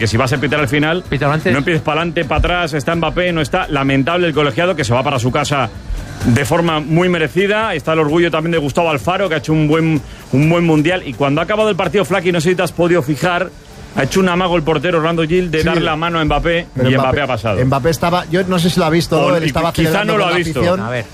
que si vas a pitar al final, no empieces para adelante, para atrás, está Mbappé, no está. Lamentable el colegiado que se va para su casa de forma muy merecida. Está el orgullo también de Gustavo Alfaro, que ha hecho un buen mundial. Y cuando ha acabado el partido, Flaky, no sé si te has podido fijar, ha hecho un amago el portero Orlando Gil de darle la mano a Mbappé, y Mbappé ha pasado. Mbappé estaba, yo no sé si lo ha visto, él estaba quizá no lo ha visto. A ver.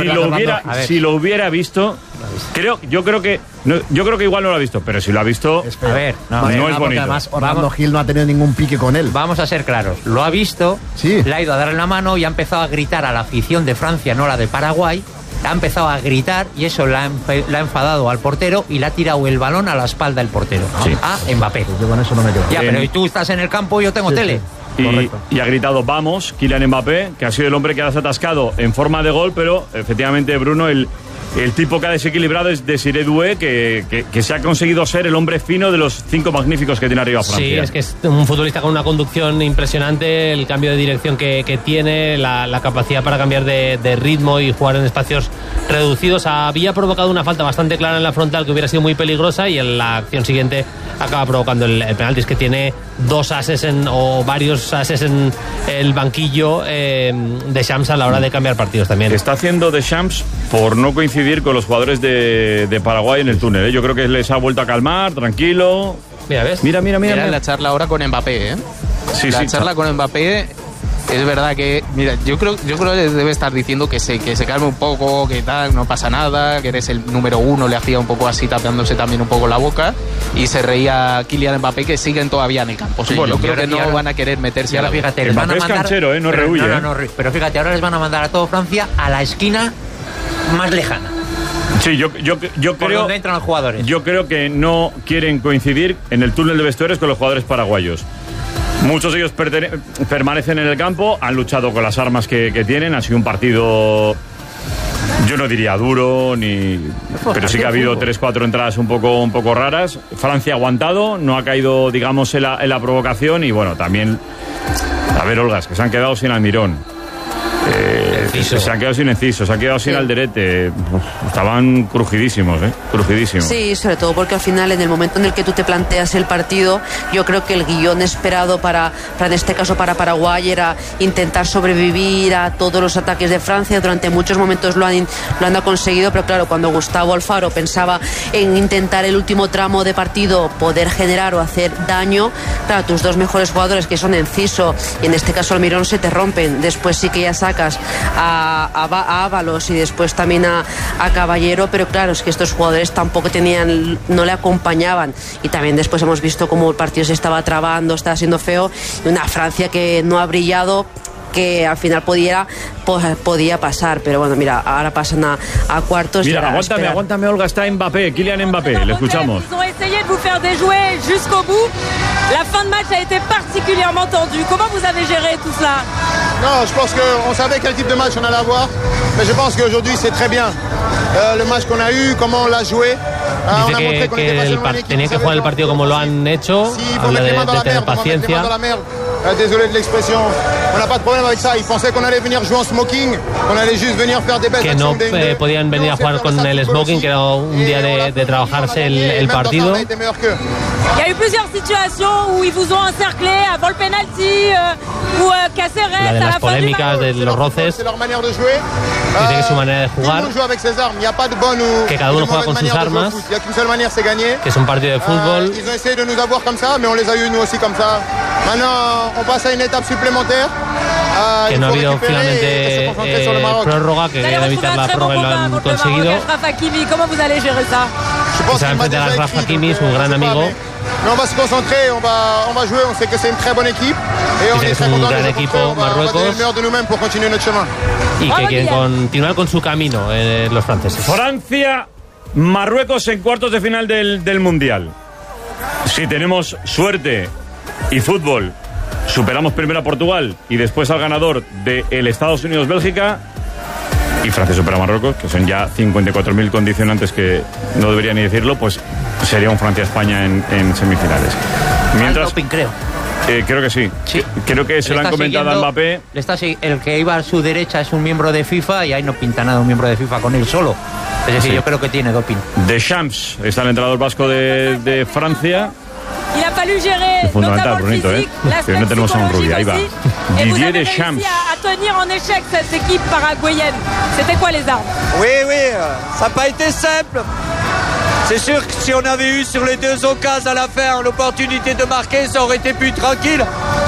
Si lo hubiera visto, yo creo que igual no lo ha visto, pero si lo ha visto, a ver, no es bonito. Además, Orlando Gil no ha tenido ningún pique con él. Vamos a ser claros, lo ha visto, le ha ido a darle la mano y ha empezado a gritar a la afición de Francia, no la de Paraguay. Ha empezado a gritar y eso la ha enfadado al portero y le ha tirado el balón a la espalda del portero, a Mbappé. Yo con eso no me quedo. Ya, pero tú estás en el campo y yo tengo tele. Y ha gritado vamos, Kylian Mbappé, que ha sido el hombre que ha desatascado en forma de gol, pero efectivamente, Bruno, el tipo que ha desequilibrado es Desiré Doué, que se ha conseguido ser el hombre fino de los 5 magníficos que tiene arriba Francia. Sí, es que es un futbolista con una conducción impresionante, el cambio de dirección que tiene, la capacidad para cambiar de ritmo y jugar en espacios reducidos. Había provocado una falta bastante clara en la frontal que hubiera sido muy peligrosa, y en la acción siguiente acaba provocando el penalti. Es que tiene varios ases en el banquillo Deschamps a la hora de cambiar partidos también. Está haciendo Deschamps por no coincidir con los jugadores de Paraguay en el túnel, ¿eh? Yo creo que les ha vuelto a calmar, tranquilo. Mira, ¿ves? Mira la charla ahora con Mbappé, ¿eh? La charla con Mbappé. Es verdad que, mira, yo creo que debe estar diciendo que se calme un poco, que tal, no pasa nada, que eres el número 1, le hacía un poco así, tapeándose también un poco la boca, y se reía Kylian Mbappé, que siguen todavía en el campo. Sí, bueno, yo creo que no van a querer meterse. Y ahora fíjate, les van a mandar, es canchero, no rehuye. No, pero fíjate, ahora les van a mandar a todo Francia a la esquina más lejana. Sí, yo creo. ¿Dónde entran los jugadores? Yo creo que no quieren coincidir en el túnel de vestuarios con los jugadores paraguayos. Muchos de ellos permanecen en el campo, han luchado con las armas que tienen, ha sido un partido, yo no diría duro, pero sí que ha habido 3-4 entradas un poco raras. Francia ha aguantado, no ha caído, digamos, en la provocación, y bueno, también, a ver, Olga, es que se han quedado sin Almirón. Se han quedado sin Enciso, se han quedado sin Alderete. Estaban crujidísimos, crujidísimos. Sí, sobre todo porque al final, en el momento en el que tú te planteas el partido, yo creo que el guión esperado para en este caso para Paraguay era intentar sobrevivir a todos los ataques de Francia. Durante muchos momentos lo han conseguido, pero claro, cuando Gustavo Alfaro pensaba en intentar el último tramo de partido poder generar o hacer daño, claro, tus dos mejores jugadores, que son Enciso y en este caso Almirón, se te rompen. Después sí que ya sacas a Ábalos y después también a Caballero, pero claro, es que estos jugadores tampoco no le acompañaban, y también después hemos visto cómo el partido se estaba trabando, estaba siendo feo, y una Francia que no ha brillado, que al final podía pasar, pero bueno, mira, ahora pasan a cuartos. Mira, aguántame, Olga, está Mbappé, Kylian Mbappé, le escuchamos. Ils ont essayé de vous faire déjouer jusqu'au bout. La fin de match a été particulièrement tendue. Comment vous avez géré tout cela? Non, je pense qu'on savait quel type de match on allait avoir, mais je pense qu'aujourd'hui c'est très bien. Le match qu'on a eu, comment on l'a joué. Dice que tenía que jugar el partido como lo han hecho, habla de tener paciencia. Désolé de l'expression, on n'a pas de problème avec ça. Ils pensaient qu'on allait venir jouer en smoking, qu'on allait juste venir faire des belles actions. Que no podían venir a jugar con el smoking, que era un día de trabajarse el partido. Il y a eu plusieurs situations où ils vous ont encerclé avant le penalty, ou Cáceres la de las polémicas, de los roces. Dice que es su manera de jugar, que cada uno juega con sus armas, que es un partido de fútbol. Ils ont essayé de nous avoir comme ça, mais on les a eu nous aussi comme ça. Maintenant, on passe à une étape supplémentaire. Que no ha habido finalmente prórroga, que querían evitar la prórroga y lo han conseguido. Y se va a enfrentar a Achraf Hakimi, su gran amigo. On va se concentrer, on va jouer, on sait que c'est une très bonne équipe. Et on est très content de equipo Marruecos, le meilleur de nous-mêmes pour continuer notre chemin. Y que quieren continuar con su camino los franceses. Francia, Marruecos en cuartos de final del Mundial. Si tenemos suerte y fútbol, superamos primero a Portugal y después al ganador del Estados Unidos-Bélgica, y Francia supera a Marruecos, que son ya 54.000 condicionantes que no debería ni decirlo, pues sería un Francia-España en semifinales. Mientras, doping, creo. Creo que sí. Creo que se lo han comentado a Mbappé. El que iba a su derecha es un miembro de FIFA, y ahí no pinta nada un miembro de FIFA con él solo. Es decir, yo creo que tiene doping. Deschamps está el entrenador vasco de Francia. Il a fallu gérer notamment le physique, l'aspect psychologique aussi. Et vous avez réussi à tenir en échec cette équipe paraguayenne. C'était quoi les armes? Oui, ça n'a pas été simple. C'est sûr que si on avait eu sur les deux occasions à la fin l'opportunité de marquer, ça aurait été plus tranquille.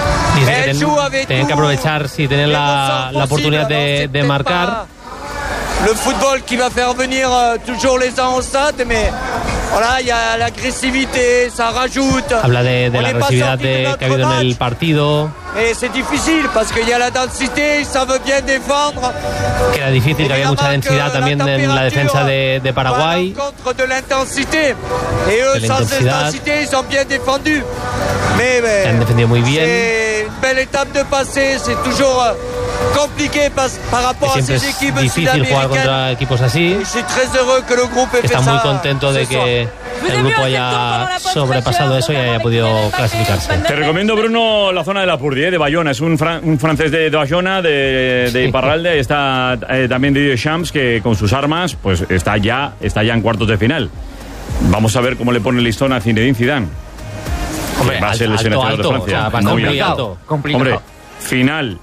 Tenían que aprovechar si tenían la oportunidad de marcar. Le football qui va faire venir toujours les gens au stade, mais voilà, il y a l'agressivité, ça rajoute. Habla de la agresividad que ha habido en el partido. Et c'est difficile parce qu'il y a la densité, ils savent bien défendre. Que era difícil, que había mucha densidad también en la defensa de Paraguay. Contre de l'intensité. Et eux, sans intensité, ils ont bien défendu. Mais han defendido muy bien. C'est une belle étape de passer, c'est toujours compliqué par rapport a ces équipes difícil jugar contra equipos así. Está muy contento de que el grupo haya sobrepasado eso y haya podido clasificarse. Te recomiendo, Bruno, la zona de Lapurdi, de Bayona. Es un francés de Bayona, de Iparralde. Ahí está también Didier Deschamps, que con sus armas pues está ya en cuartos de final. Vamos a ver cómo le pone el listón a Zinedine Zidane. Hombre, va a ser el seleccionador de Francia. O sea, complicado. Hombre, final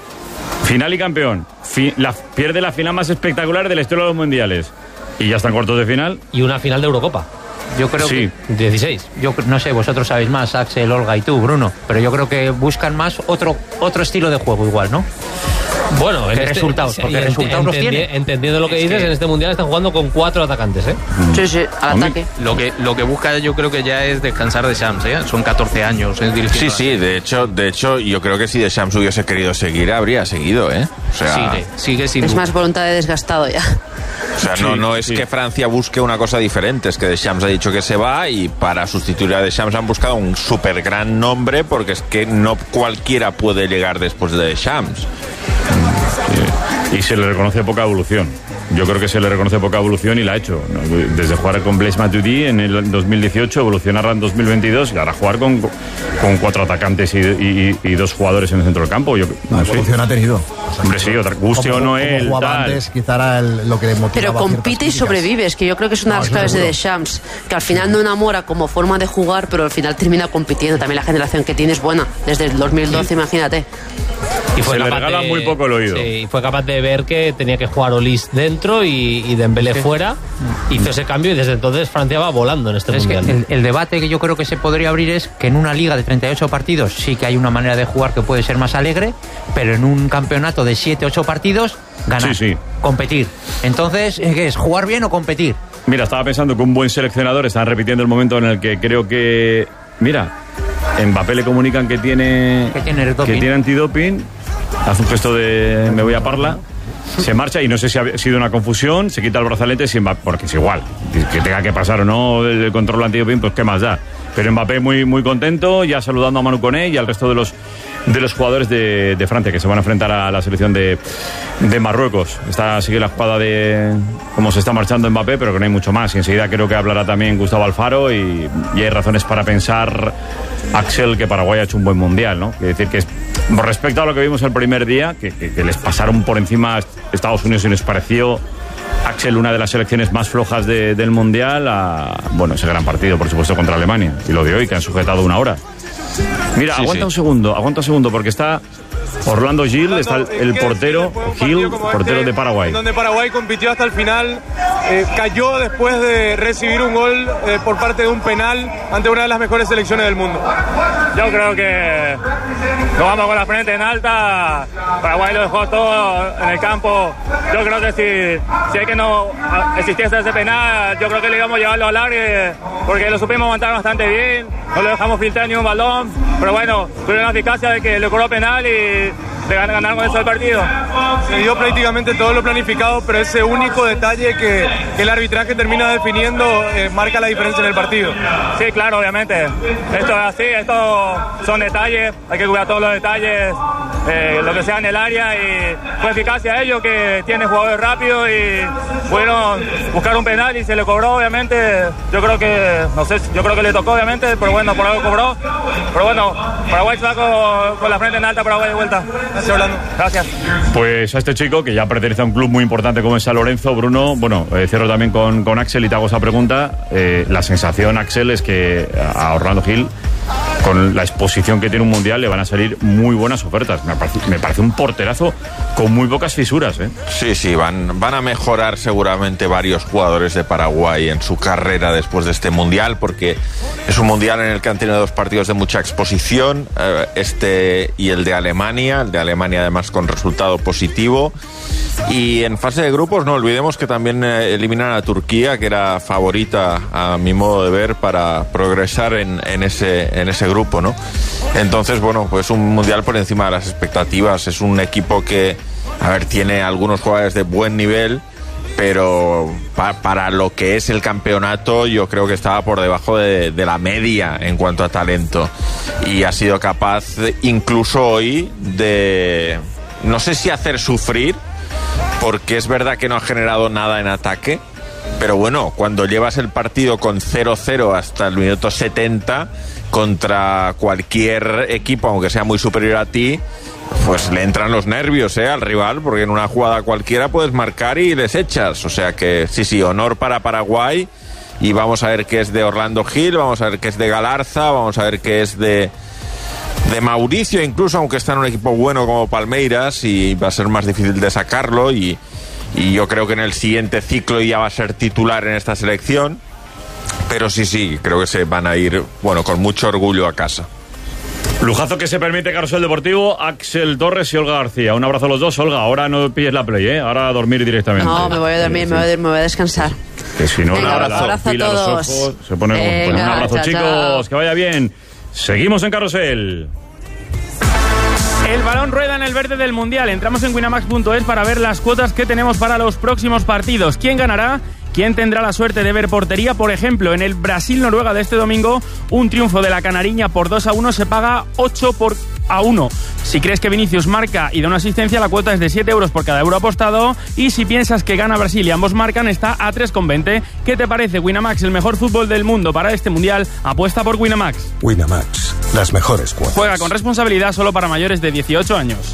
y campeón. Pierde la final más espectacular de la historia de los mundiales. Y ya está en cuartos de final. Y una final de Eurocopa. Yo creo que 16. Yo no sé, vosotros sabéis más, Axel, Olga y tú, Bruno, pero yo creo que buscan más otro estilo de juego igual, ¿no? Bueno, resultados, porque resultados los tiene. Entendiendo lo que dices, en este mundial están jugando con 4 atacantes, ¿eh? Sí, al ataque. Lo que busca yo creo que ya es descansar de Deschamps, ¿eh? Son 14 años Sí, de hecho yo creo que si Deschamps hubiese querido seguir, habría seguido, ¿eh? O sea, sigue sin es duda. más voluntad de desgastado ya. O sea, no es que Francia busque una cosa diferente, es que Deschamps ha dicho que se va y para sustituir a Deschamps han buscado un súper gran nombre porque es que no cualquiera puede llegar después de Deschamps. Y se le reconoce poca evolución. Yo creo que se le reconoce poca evolución y la ha hecho. Desde jugar con Blaise Matuidi en el 2018, evolucionar en 2022 y ahora jugar con 4 atacantes y 2 jugadores en el centro del campo. Evolución ha tenido. Hombre, sí, guste o no él. Antes, quizá era lo que le motivaba. Pero compite y sobrevives, que yo creo que es una de las claves de Deschamps, que al final no enamora como forma de jugar, pero al final termina compitiendo. También la generación que tiene es buena, desde el 2012, imagínate. Y se le regala muy poco el oído. Sí, y fue capaz de ver que tenía que jugar Olise dentro y Dembélé fuera. Hizo ese cambio y desde entonces Francia va volando en este mundial. Que el debate que yo creo que se podría abrir es que en una liga de 38 partidos sí que hay una manera de jugar que puede ser más alegre, pero en un campeonato de 7-8 partidos ganar, competir. Entonces, ¿qué es? ¿Jugar bien o competir? Mira, estaba pensando que un buen seleccionador, están repitiendo el momento en el que creo que... Mira, Mbappé le comunican que tiene antidoping, hace un gesto de me voy a Parla, se marcha y no sé si ha sido una confusión, se quita el brazalete, porque es igual, que tenga que pasar o no el control antidoping, pues qué más da. Pero Mbappé muy contento, ya saludando a Manu Koné y al resto de los jugadores de Francia que se van a enfrentar a la selección de Marruecos. Sigue la jugada de cómo se está marchando Mbappé, pero que no hay mucho más. Y enseguida creo que hablará también Gustavo Alfaro y hay razones para pensar, Axel, que Paraguay ha hecho un buen mundial, ¿no? Quiere decir que respecto a lo que vimos el primer día, que les pasaron por encima Estados Unidos y nos pareció, Axel, una de las selecciones más flojas del mundial, ese gran partido, por supuesto, contra Alemania. Y lo de hoy, que han sujetado 1 hora. Mira, aguanta un segundo, porque está Orlando Gil, está el portero, Gil, portero de Paraguay. Donde Paraguay compitió hasta el final, cayó después de recibir un gol por parte de un penal ante una de las mejores selecciones del mundo. Yo creo que nos vamos con la frente en alta. Paraguay lo dejó todo en el campo. Yo creo que si es que no existiese ese penal, yo creo que le íbamos a llevarlo al área, porque lo supimos aguantar bastante bien, no le dejamos filtrar ni un balón, pero bueno, tuvieron la eficacia de que le cobró penal y de ganar con eso el partido. Se dio prácticamente todo lo planificado, pero ese único detalle que el arbitraje termina definiendo marca la diferencia en el partido. Sí, claro, obviamente. Esto es así, estos son detalles, hay que cuidar todos los detalles. lo que sea en el área, y fue eficacia a ellos, que tienen jugadores rápidos y pudieron buscar un penal y se le cobró, obviamente. Yo creo que le tocó, obviamente, pero bueno, por algo cobró. Pero bueno, Paraguay se va con la frente en alta, Paraguay de vuelta. Gracias, Orlando. Gracias. Pues a este chico, que ya pertenece a un club muy importante como es San Lorenzo, Bruno, bueno, cierro también con Axel y te hago esa pregunta. La sensación, Axel, es que a Orlando Gil, con la exposición que tiene un mundial, le van a salir muy buenas ofertas. Me parece un porterazo con muy pocas fisuras, ¿eh? Sí, van a mejorar seguramente varios jugadores de Paraguay en su carrera después de este mundial, porque es un mundial en el que han tenido 2 partidos de mucha exposición, este y el de Alemania además con resultado positivo. Y en fase de grupos no olvidemos que también eliminan a Turquía, que era favorita a mi modo de ver para progresar en ese grupo, ¿no? Entonces, bueno, pues un mundial por encima de las expectativas. Es un equipo que, a ver, tiene algunos jugadores de buen nivel, pero para lo que es el campeonato yo creo que estaba por debajo de la media en cuanto a talento, y ha sido capaz incluso hoy de, no sé si hacer sufrir, porque es verdad que no ha generado nada en ataque, pero bueno, cuando llevas el partido con 0-0 hasta el minuto 70 contra cualquier equipo, aunque sea muy superior a ti, pues le entran los nervios al rival, porque en una jugada cualquiera puedes marcar y les echas. O sea que sí, honor para Paraguay, y vamos a ver qué es de Orlando Gil, vamos a ver qué es de Galarza, vamos a ver qué es de Mauricio, incluso, aunque está en un equipo bueno como Palmeiras, y va a ser más difícil de sacarlo, y yo creo que en el siguiente ciclo ya va a ser titular en esta selección. Pero sí, creo que se van a ir, bueno, con mucho orgullo a casa. Lujazo que se permite Carrusel Deportivo, Axel Torres y Olga García. Un abrazo a los dos. Olga, ahora no pilles la play, ahora a dormir directamente. No, me voy a dormir, me voy a descansar. Que si no, venga, abrazo a todos. Los ojos, se pone un abrazo, chicos, chao. Que vaya bien. Seguimos en Carrusel. El balón rueda en el verde del Mundial. Entramos en winamax.es para ver las cuotas que tenemos para los próximos partidos. ¿Quién ganará? ¿Quién tendrá la suerte de ver portería? Por ejemplo, en el Brasil-Noruega de este domingo, un triunfo de la canariña por 2-1 se paga 8-1. Si crees que Vinicius marca y da una asistencia, la cuota es de 7 euros por cada euro apostado. Y si piensas que gana Brasil y ambos marcan, está a 3,20. ¿Qué te parece? Winamax, el mejor fútbol del mundo para este Mundial. Apuesta por Winamax. Winamax, las mejores cuotas. Juega con responsabilidad, solo para mayores de 18 años.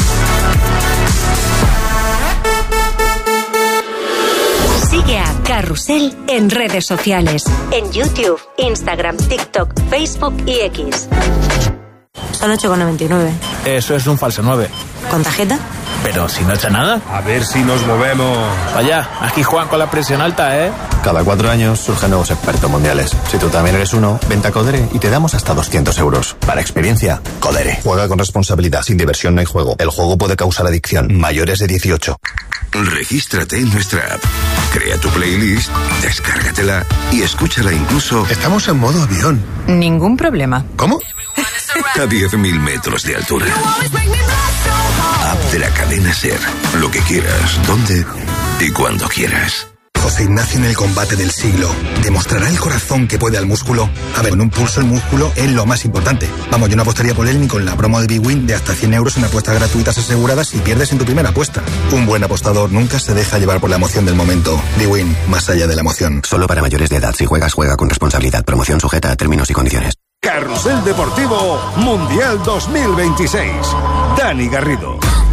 Sigue a Carrusel en redes sociales. En YouTube, Instagram, TikTok, Facebook y X. Son 8,99. Eso es un falso 9. ¿Con tarjeta? Pero si no echa nada. A ver si nos movemos. Vaya, aquí juegan con la presión alta, ¿eh? Cada 4 años surgen nuevos expertos mundiales. Si tú también eres uno, vente a Codere y te damos hasta 200 euros. Para experiencia, Codere. Juega con responsabilidad. Sin diversión no hay juego. El juego puede causar adicción. Mayores de 18. Regístrate en nuestra app. Crea tu playlist, descárgatela y escúchala incluso... Estamos en modo avión. Ningún problema. ¿Cómo? A 10.000 metros de altura. App de la cadena SER. Lo que quieras, donde y cuando quieras. José Ignacio en el combate del siglo. ¿Demostrará el corazón que puede al músculo? A ver, con un pulso el músculo es lo más importante. Vamos, yo no apostaría por él ni con la promo de BWin de hasta 100 euros en apuestas gratuitas aseguradas si pierdes en tu primera apuesta. Un buen apostador nunca se deja llevar por la emoción del momento. BWin, más allá de la emoción. Solo para mayores de edad. Si juegas, juega con responsabilidad. Promoción sujeta a términos y condiciones. Carrusel Deportivo Mundial 2026. Dani Garrido.